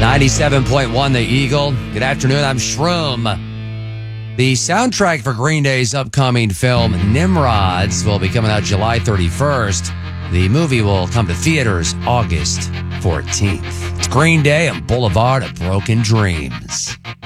97.1 The Eagle. Good afternoon, I'm Shroom. The soundtrack for Green Day's upcoming film, Nimrods, will be coming out July 31st. The movie will come to theaters August 14th. It's Green Day and Boulevard of Broken Dreams.